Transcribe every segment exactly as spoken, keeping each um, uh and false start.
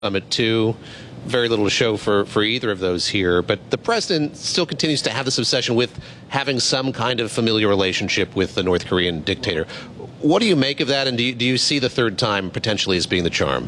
Summit two. Very little to show for, for either of those here, but the president still continues to have this obsession with having some kind of familiar relationship with the North Korean dictator. What do you make of that, and do you, do you see the third time potentially as being the charm?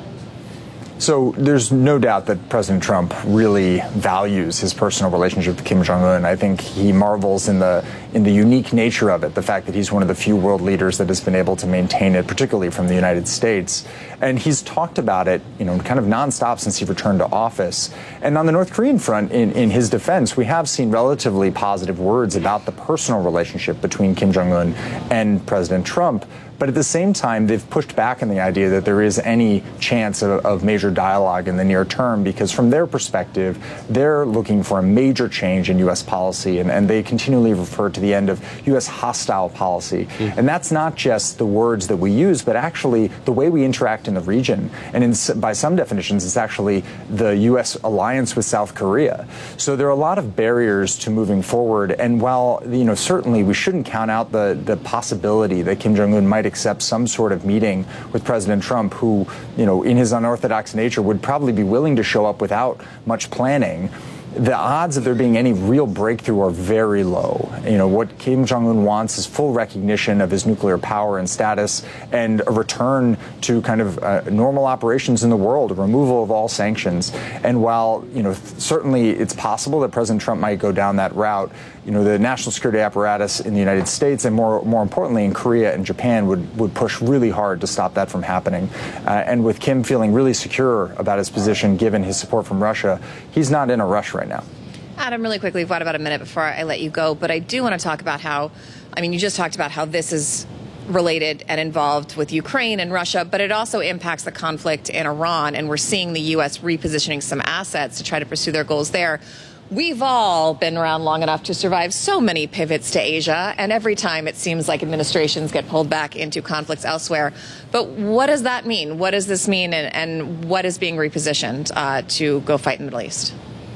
So there's no doubt that President Trump really values his personal relationship with Kim Jong-un. I think he marvels in the in the unique nature of it, the fact that he's one of the few world leaders that has been able to maintain it, particularly from the United States. And he's talked about it, you know, kind of nonstop since he returned to office. And on the North Korean front, in, in his defense, we have seen relatively positive words about the personal relationship between Kim Jong-un and President Trump. But at the same time, they've pushed back on the idea that there is any chance of, of major dialogue in the near term, because from their perspective, they're looking for a major change in U S policy, and, and they continually refer to the end of U S hostile policy. Mm-hmm. And that's not just the words that we use, but actually the way we interact in the region. And in, by some definitions, it's actually the U S alliance with South Korea. So there are a lot of barriers to moving forward. And while, you know, certainly we shouldn't count out the, the possibility that Kim Jong-un might accept some sort of meeting with President Trump, who, you know, in his unorthodox nature would probably be willing to show up without much planning, the odds of there being any real breakthrough are very low. You know, what Kim Jong-un wants is full recognition of his nuclear power and status, and a return to kind of uh, normal operations in the world, a removal of all sanctions. And while, you know, certainly it's possible that President Trump might go down that route, you know, the national security apparatus in the United States, and more more importantly in Korea and Japan, would, would push really hard to stop that from happening. Uh, and with Kim feeling really secure about his position, given his support from Russia, he's not in a rush right now. Adam, really quickly, we've got about a minute before I let you go, but I do want to talk about how, I mean, you just talked about how this is related and involved with Ukraine and Russia, but it also impacts the conflict in Iran, and we're seeing the U S repositioning some assets to try to pursue their goals there. We've all been around long enough to survive so many pivots to Asia, and every time it seems like administrations get pulled back into conflicts elsewhere. But what does that mean? What does this mean, and, and what is being repositioned uh, to go fight in the Middle East?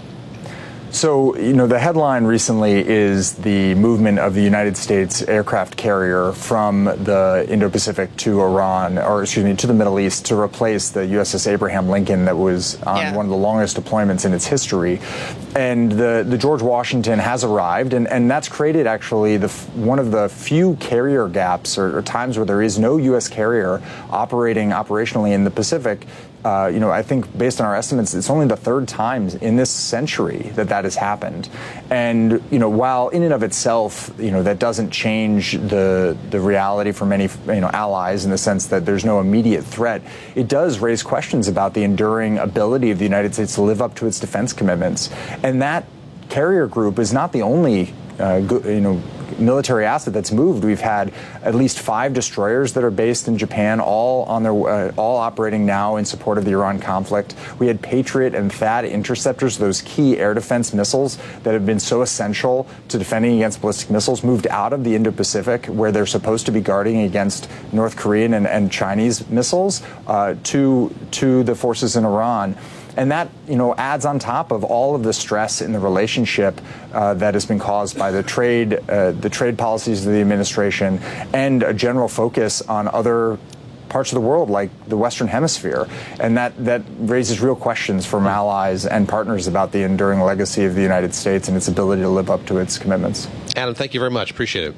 So, you know, the headline recently is the movement of the United States aircraft carrier from the Indo-Pacific to Iran, or excuse me, to the Middle East, to replace the U S S Abraham Lincoln that was on yeah. one of the longest deployments in its history. And the, the George Washington has arrived, and, and that's created actually the one of the few carrier gaps or, or times where there is no U S carrier operating operationally in the Pacific. Uh, you know, I think based on our estimates, it's only the third time in this century that that has happened. And, you know, while in and of itself, you know, that doesn't change the the reality for many, you know, allies in the sense that there's no immediate threat, it does raise questions about the enduring ability of the United States to live up to its defense commitments. And that carrier group is not the only, uh, you know, military asset that's moved. We've had at least five destroyers that are based in Japan, all on their uh, all operating now in support of the Iran conflict. We had Patriot and THAAD interceptors, those key air defense missiles that have been so essential to defending against ballistic missiles, moved out of the Indo-Pacific, where they're supposed to be guarding against North Korean and, and Chinese missiles, uh, to to the forces in Iran. And that, you know, adds on top of all of the stress in the relationship uh, that has been caused by the trade, uh, the trade policies of the administration, and a general focus on other parts of the world, like the Western Hemisphere. And that, that raises real questions from allies and partners about the enduring legacy of the United States and its ability to live up to its commitments. Adam, thank you very much. Appreciate it.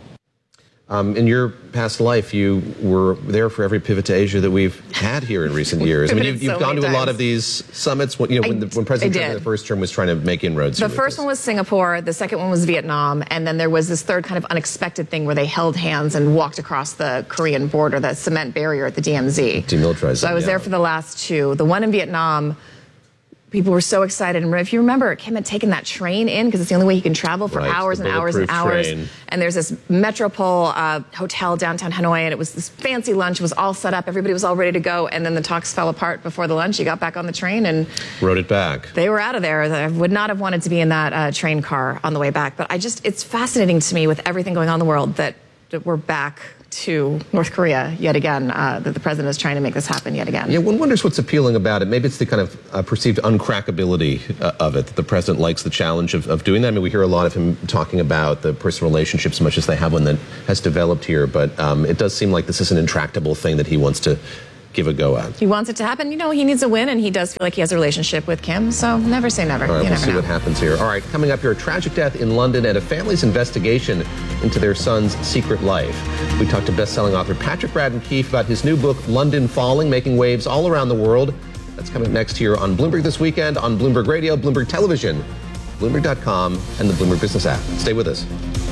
Um, in your past life, you were there for every pivot to Asia that we've had here in recent years. I mean, you've, you've so gone to times. a lot of these summits. When, you know, when, the, when President Trump in the first term was trying to make inroads. The first one was Singapore. The second one was Vietnam. And then there was this third kind of unexpected thing where they held hands and walked across the Korean border, the cement barrier at the D M Z. Demilitarized. So I was yeah. there for the last two. The one in Vietnam, people were so excited. And if you remember, Kim had taken that train in because it's the only way you can travel for right, hours and hours and hours. Train. And there's this Metropole uh, hotel downtown Hanoi, and it was this fancy lunch. It was all set up. Everybody was all ready to go. And then the talks fell apart before the lunch. You got back on the train and rode it back. They were out of there. I would not have wanted to be in that uh, train car on the way back. But I just, it's fascinating to me with everything going on in the world that, that we're back to North Korea yet again, uh, that the president is trying to make this happen yet again. Yeah, one wonders what's appealing about it. Maybe it's the kind of uh, perceived uncrackability uh, of it, that the president likes the challenge of, of doing that. I mean, we hear a lot of him talking about the personal relationships, much as they have one that has developed here, but um, it does seem like this is an intractable thing that he wants to give a go at. He wants it to happen. You know, he needs a win, and he does feel like he has a relationship with Kim, so never say never. All right, you we'll never see know. what happens here. All right, coming up here, a tragic death in London and a family's investigation into their son's secret life. We talked to best-selling author Patrick Radden Keefe about his new book, London Falling, making waves all around the world. That's coming next here on Bloomberg This Weekend, on Bloomberg Radio, Bloomberg Television, Bloomberg dot com, and the Bloomberg Business app. Stay with us.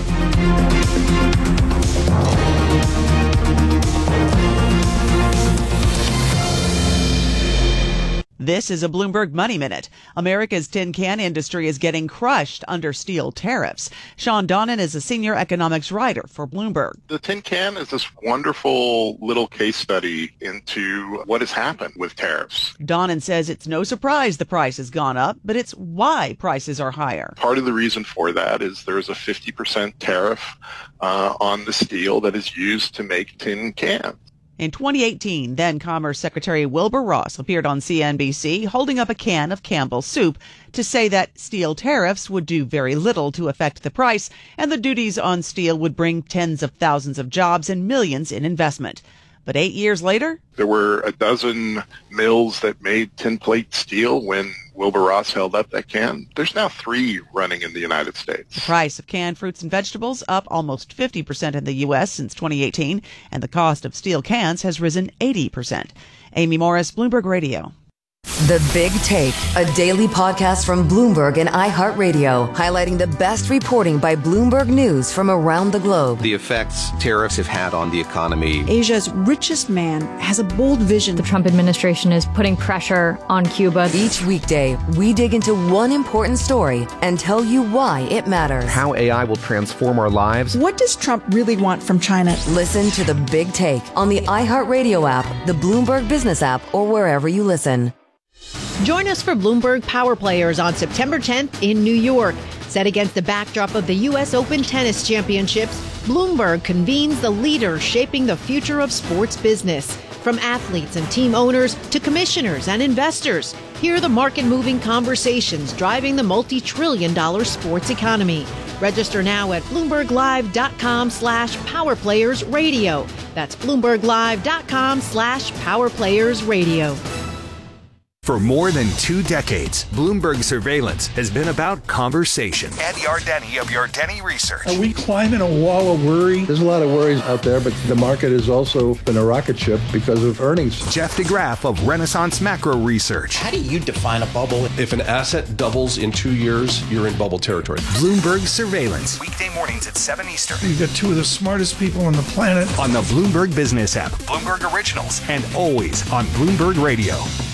This is a Bloomberg Money Minute. America's tin can industry is getting crushed under steel tariffs. Sean Donnan is a senior economics writer for Bloomberg. The tin can is this wonderful little case study into what has happened with tariffs. Donnan says it's no surprise the price has gone up, but it's why prices are higher. Part of the reason for that is there's a fifty percent tariff uh, on the steel that is used to make tin cans. In twenty eighteen, then Commerce Secretary Wilbur Ross appeared on C N B C holding up a can of Campbell's soup to say that steel tariffs would do very little to affect the price, and the duties on steel would bring tens of thousands of jobs and millions in investment. But eight years later, there were a dozen mills that made tin plate steel when Wilbur Ross held up that can. There's now three running in the United States. The price of canned fruits and vegetables up almost fifty percent in the U S since twenty eighteen, and the cost of steel cans has risen eighty percent. Amy Morris, Bloomberg Radio. The Big Take, a daily podcast from Bloomberg and iHeartRadio, highlighting the best reporting by Bloomberg News from around the globe. The effects tariffs have had on the economy. Asia's richest man has a bold vision. The Trump administration is putting pressure on Cuba. Each weekday, we dig into one important story and tell you why it matters. How A I will transform our lives. What does Trump really want from China? Listen to The Big Take on the iHeartRadio app, the Bloomberg Business app, or wherever you listen. Join us for Bloomberg Power Players on September tenth in New York. Set against the backdrop of the U S Open Tennis Championships, Bloomberg convenes the leaders shaping the future of sports business. From athletes and team owners to commissioners and investors, hear the market-moving conversations driving the multi-trillion dollar sports economy. Register now at bloomberglive.com slash powerplayersradio. That's bloomberglive.com slash powerplayersradio. For more than two decades, Bloomberg Surveillance has been about conversation. Andy Ardeni of Ardeni Research. Are we climbing a wall of worry? There's a lot of worries out there, but the market has also been a rocket ship because of earnings. Jeff DeGraff of Renaissance Macro Research. How do you define a bubble? If an asset doubles in two years, you're in bubble territory. Bloomberg Surveillance. Weekday mornings at seven Eastern. You've got two of the smartest people on the planet. On the Bloomberg Business app. Bloomberg Originals. And always on Bloomberg Radio.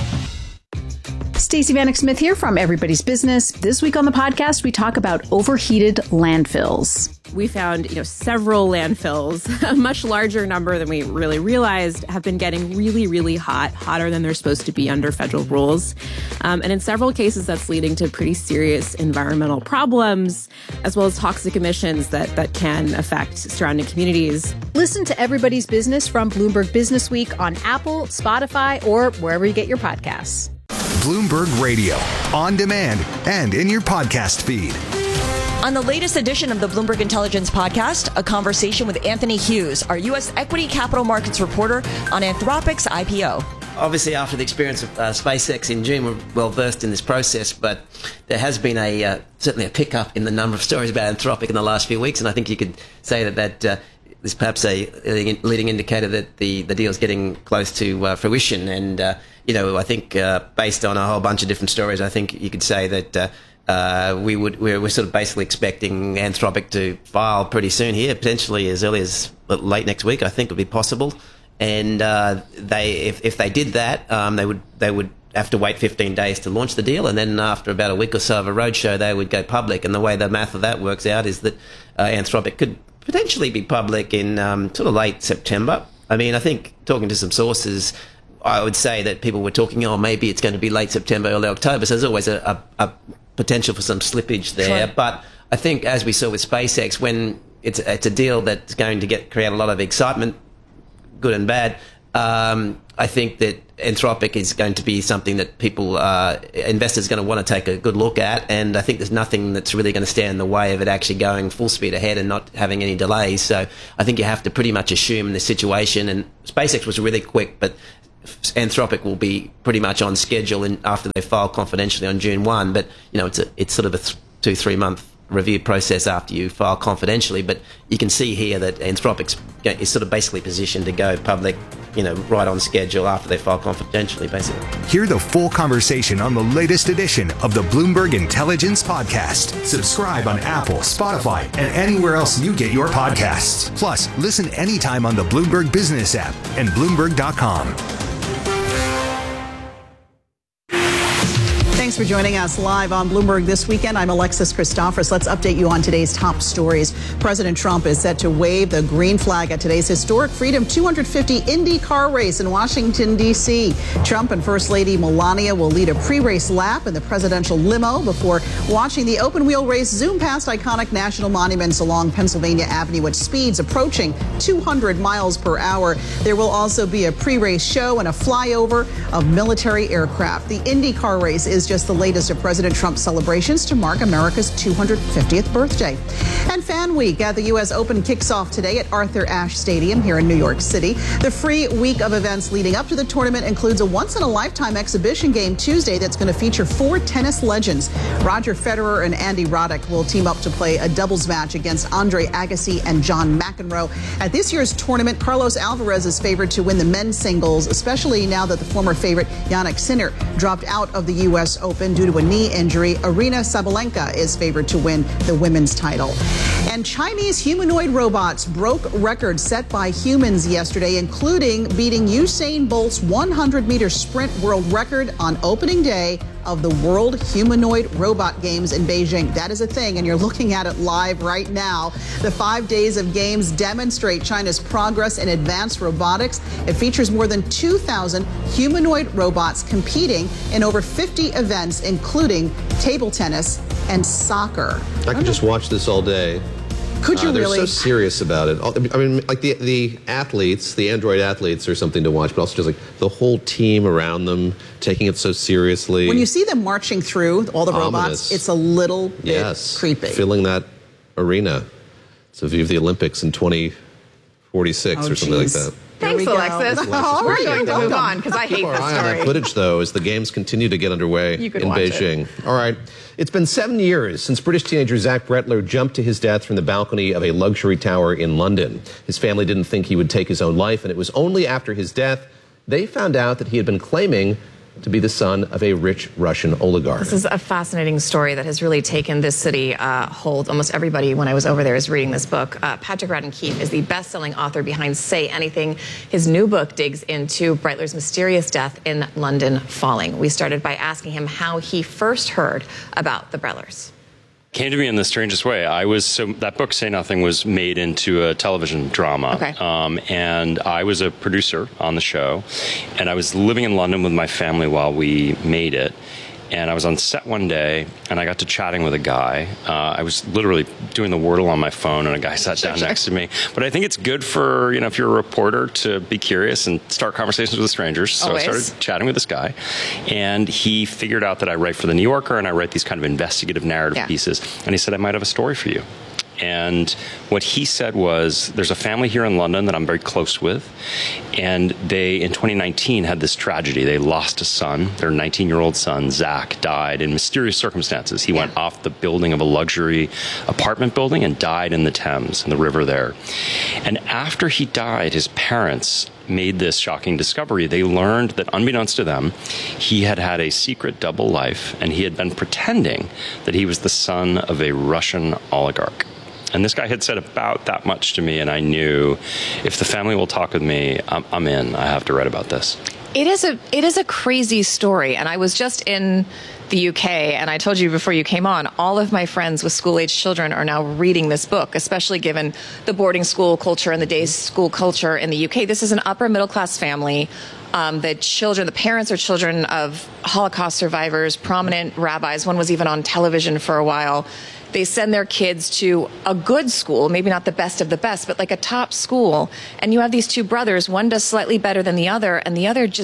Stacey Vanek Smith here from Everybody's Business. This week on the podcast, we talk about overheated landfills. We found, you know, several landfills, a much larger number than we really realized, have been getting really, really hot, hotter than they're supposed to be under federal rules. Um, and in several cases, that's leading to pretty serious environmental problems, as well as toxic emissions that, that can affect surrounding communities. Listen to Everybody's Business from Bloomberg Business Week on Apple, Spotify, or wherever you get your podcasts. Bloomberg Radio, on demand and in your podcast feed. On the latest edition of the Bloomberg Intelligence Podcast, a conversation with Anthony Hughes, our U S equity capital markets reporter on Anthropic's I P O. Obviously, after the experience of uh, SpaceX in June, we're well versed in this process, but there has been a uh, certainly a pickup in the number of stories about Anthropic in the last few weeks, and I think you could say that that uh, is perhaps a leading indicator that the, the deal is getting close to uh, fruition. And, uh, you know, I think uh, based on a whole bunch of different stories, I think you could say that uh, uh, we would, we're, we're sort of basically expecting Anthropic to file pretty soon here, potentially as early as late next week, I think would be possible. And uh, they, if, if they did that, um, they would they would have to wait fifteen days to launch the deal, and then after about a week or so of a roadshow, they would go public. And the way the math of that works out is that uh, Anthropic could potentially be public in um, sort of late September. I mean, I think talking to some sources, I would say that people were talking, oh, maybe it's going to be late September, early October. So there's always a, a, a potential for some slippage there. Sure. But I think, as we saw with SpaceX, when it's it's a deal that's going to get create a lot of excitement, good and bad, um, I think that Anthropic is going to be something that people, uh, investors are going to want to take a good look at. And I think there's nothing that's really going to stand in the way of it actually going full speed ahead and not having any delays. So I think you have to pretty much assume in this situation, and SpaceX was really quick, but Anthropic will be pretty much on schedule in, after they file confidentially on June first. But, you know, it's a, it's sort of a th- two, three month review process after you file confidentially. But you can see here that Anthropic's is sort of basically positioned to go public, you know, right on schedule after they file confidentially, basically. Hear the full conversation on the latest edition of the Bloomberg Intelligence Podcast. Subscribe on Apple, Spotify, and anywhere else you get your podcasts. Plus, listen anytime on the Bloomberg Business app and Bloomberg dot com. Thanks for joining us live on Bloomberg This Weekend. I'm Alexis Christophorous. Let's update you on today's top stories. President Trump is set to wave the green flag at today's historic Freedom two hundred fifty Indy car race in Washington, D C Trump and First Lady Melania will lead a pre-race lap in the presidential limo before watching the open-wheel race zoom past iconic national monuments along Pennsylvania Avenue at speeds approaching two hundred miles per hour. There will also be a pre-race show and a flyover of military aircraft. The Indy car race is just the latest of President Trump's celebrations to mark America's two hundred fiftieth birthday. And Fan Week at the U S Open kicks off today at Arthur Ashe Stadium here in New York City. The free week of events leading up to the tournament includes a once-in-a-lifetime exhibition game Tuesday that's going to feature four tennis legends. Roger Federer and Andy Roddick will team up to play a doubles match against Andre Agassi and John McEnroe. At this year's tournament, Carlos Alvarez is favored to win the men's singles, especially now that the former favorite Jannik Sinner dropped out of the U S Open due to a knee injury. Arina Sabalenka is favored to win the women's title. And Chinese humanoid robots broke records set by humans yesterday, including beating Usain Bolt's one hundred meter sprint world record on opening day of the World Humanoid Robot Games in Beijing. That is a thing, and you're looking at it live right now. The five days of games demonstrate China's progress in advanced robotics. It features more than two thousand humanoid robots competing in over fifty events, including table tennis and soccer. I could just watch this all day. Could you uh, they're really? so serious about it. I mean, like the the athletes, the Android athletes are something to watch, but also just like the whole team around them taking it so seriously. When you see them marching through all the robots, Ominous. it's a little bit yes, creepy. Filling that arena. It's a view of the Olympics in twenty forty-six Oh, or something geez. like that. Thanks, There we go. Alexis. Oh, We're going to welcome. move on because I hate Keep our this eye on that story. footage, though, as the games continue to get underway You could in watch Beijing. All right. It's been seven years since British teenager Zach Bretler jumped to his death from the balcony of a luxury tower in London. His family didn't think he would take his own life, and it was only after his death they found out that he had been claiming to be the son of a rich Russian oligarch. This is a fascinating story that has really taken this city uh, hold. Almost everybody, when I was over there, is reading this book. Uh, Patrick Radden Keefe is the best-selling author behind Say Anything. His new book digs into Breitler's mysterious death in London Falling. We started by asking him how he first heard about the Bretlers. Came to me in the strangest way. I was so that book, Say Nothing, was made into a television drama. Okay. Um, and I was a producer on the show, and I was living in London with my family while we made it. And I was on set one day, and I got to chatting with a guy. Uh, I was literally doing the Wordle on my phone, and a guy sat down next to me. But I think it's good for, you know, if you're a reporter, to be curious and start conversations with strangers. So Always. I started chatting with this guy, and he figured out that I write for The New Yorker, and I write these kind of investigative narrative Yeah. pieces. And he said, I might have a story for you. And what he said was, there's a family here in London that I'm very close with, and they, in twenty nineteen, had this tragedy. They lost a son. Their nineteen-year-old son, Zach, died in mysterious circumstances. He went off the building of a luxury apartment building and died in the Thames, in the river there. And after he died, his parents made this shocking discovery. They learned that, unbeknownst to them, he had had a secret double life, and he had been pretending that he was the son of a Russian oligarch. And this guy had said about that much to me, and I knew, if the family will talk with me, I'm, I'm in. I have to write about this. It is a it is a crazy story, and I was just in the U K, and I told you before you came on, all of my friends with school-age children are now reading this book, especially given the boarding school culture and the day school culture in the U K. This is an upper-middle-class family. Um, the children, the parents are children of Holocaust survivors, prominent rabbis. One was even on television for a while. They send their kids to a good school, maybe not the best of the best, but like a top school. And you have these two brothers. One does slightly better than the other, and the other just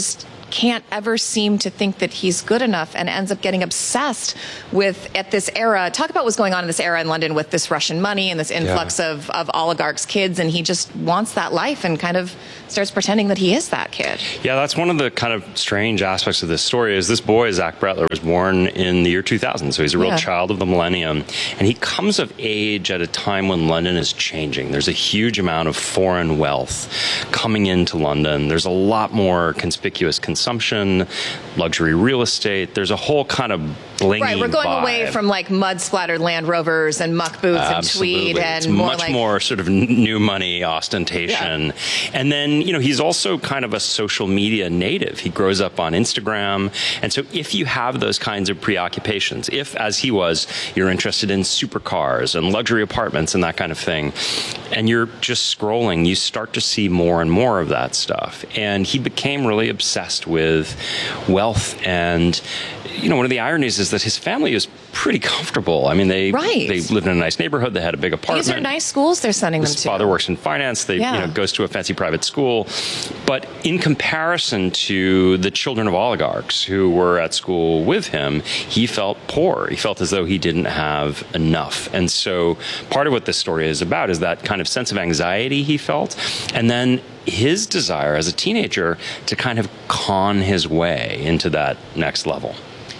can't ever seem to think that he's good enough and ends up getting obsessed with, at this era, talk about what's going on in this era in London with this Russian money and this influx Yeah. of, of oligarchs' kids, and he just wants that life and kind of starts pretending that he is that kid. Yeah, that's one of the kind of strange aspects of this story is this boy, Zach Bretler, was born in the year two thousand, so he's a real Yeah. child of the millennium, and he comes of age at a time when London is changing. There's a huge amount of foreign wealth coming into London. There's a lot more conspicuous consumption, luxury real estate. There's a whole kind of blingy Right, we're going vibe. away from like mud-splattered Land Rovers and muck boots Absolutely. and tweed and it's more much like more sort of n- new money ostentation. And then, you know, he's also kind of a social media native. He grows up on Instagram. And so if you have those kinds of preoccupations, if, as he was, you're interested in supercars and luxury apartments and that kind of thing, and you're just scrolling, you start to see more and more of that stuff. And he became really obsessed with wealth. And, you know, one of the ironies is that his family is pretty comfortable. I mean, they Right. they lived in a nice neighborhood. They had a big apartment. these are nice schools they're sending them His to. father works in finance. They, Yeah. you know, goes to a fancy private school. But in comparison to the children of oligarchs who were at school with him, he felt poor. He felt as though he didn't have enough. And so part of what this story is about is that kind of sense of anxiety he felt. And then his desire as a teenager to kind of con his way into that next level.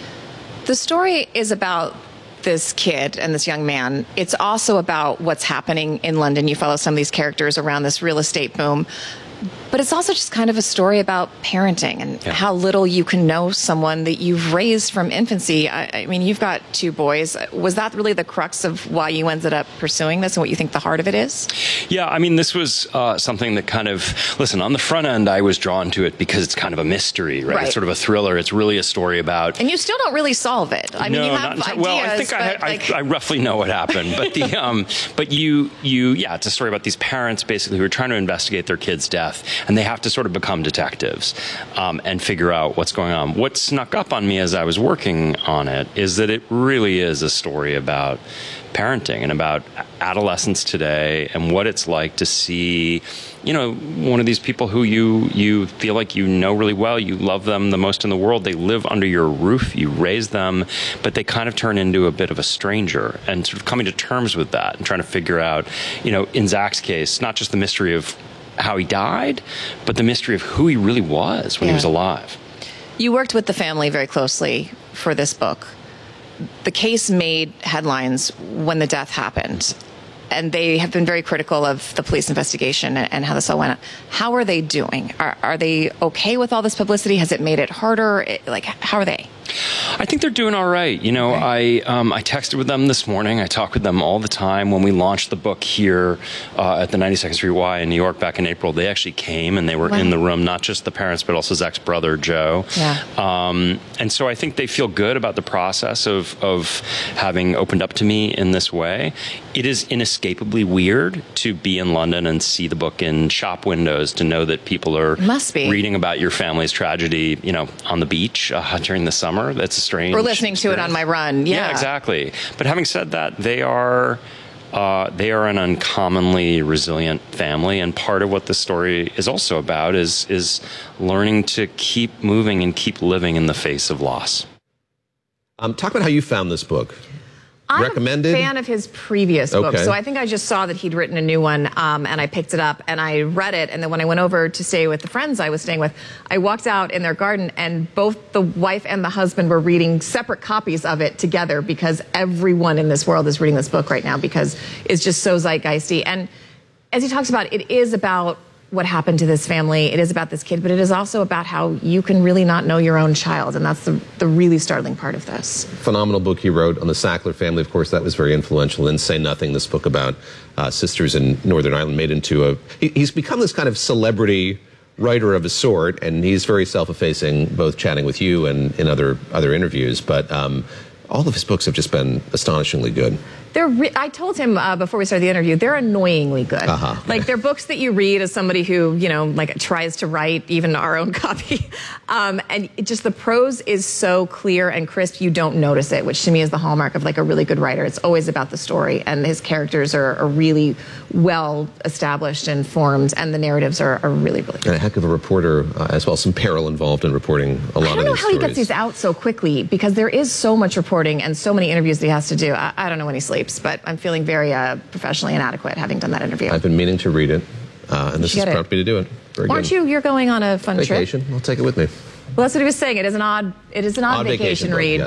The story is about this kid and this young man. It's also about what's happening in London. You follow some of these characters around this real estate boom. But it's also just kind of a story about parenting and Yeah. how little you can know someone that you've raised from infancy. I, I mean, you've got two boys. Was that really the crux of why you ended up pursuing this and what you think the heart of it is? Yeah, I mean, this was uh, something that kind of, listen, on the front end, I was drawn to it because it's kind of a mystery, right? Right. It's sort of a thriller. It's really a story about. And you still don't really solve it. I mean, no, you have not ideas, well. I think I, but, I, like, I roughly know what happened, but the um, but you you yeah, it's a story about these parents basically who are trying to investigate their kid's death, and they have to sort of become detectives um, and figure out what's going on. What snuck up on me as I was working on it is that it really is a story about parenting and about adolescence today and what it's like to see, you know, one of these people who you you feel like you know really well, you love them the most in the world, they live under your roof, you raise them, but they kind of turn into a bit of a stranger, and sort of coming to terms with that and trying to figure out, you know, in Zach's case, not just the mystery of how he died, but the mystery of who he really was when Yeah. he was alive. You worked with the family very closely for this book. The case made headlines when the death happened, and they have been very critical of the police investigation and how this all went. How are they doing? Are, are they okay with all this publicity? Has it made it harder? It, like, how are they? I think they're doing all right. You know, I um, I texted with them this morning. I talk with them all the time. When we launched the book here uh, at the ninety-second Street Y in New York back in April, they actually came and they were Wow. in the room, not just the parents, but also Zach's brother, Joe. Yeah. Um, and so I think they feel good about the process of, of having opened up to me in this way. It is inescapably weird to be in London and see the book in shop windows, to know that people are Must be. reading about your family's tragedy, you know, on the beach uh, during the summer. That's a strange. Or listening to it on my run. Yeah, Yeah, exactly. But having said that, they are uh, they are an uncommonly resilient family, and part of what the story is also about is is learning to keep moving and keep living in the face of loss. Um, talk about how you found this book. I'm Recommended? a fan of his previous book, Okay. so I think I just saw that he'd written a new one, um, and I picked it up and I read it. And then when I went over to stay with the friends I was staying with, I walked out in their garden, and both the wife and the husband were reading separate copies of it together, because everyone in this world is reading this book right now because it's just so zeitgeisty. And as he talks about, it is about what happened to this family. It is about this kid, but it is also about how you can really not know your own child, and that's the, the really startling part of this. Phenomenal book he wrote on the Sackler family. Of course, that was very influential. And Say Nothing, this book about uh, sisters in Northern Ireland, made into a... He, he's become this kind of celebrity writer of a sort, and he's very self-effacing, both chatting with you and in other, other interviews. But um, all of his books have just been astonishingly good. They're. Re- I told him uh, before we started the interview, they're annoyingly good. Uh-huh. Like they're books that you read as somebody who, you know, like tries to write even our own copy, um, and it just the prose is so clear and crisp, you don't notice it, which to me is the hallmark of like a really good writer. It's always about the story, and his characters are, are really well established and formed, and the narratives are, are really, really good. And a heck of a reporter uh, as well. Some peril involved in reporting a lot I don't of know these how stories. he gets these out so quickly, because there is so much reporting and so many interviews that he has to do. I, I don't know when he sleeps, but I'm feeling very uh, professionally inadequate having done that interview. I've been meaning to read it, uh, and this has prompted me to do it. Very Aren't good. you? You're going on a fun Vacation. trip. I'll take it with me. Well, that's what he was saying. It is an odd. It is an odd, Odd vacation, vacation book, read. yes.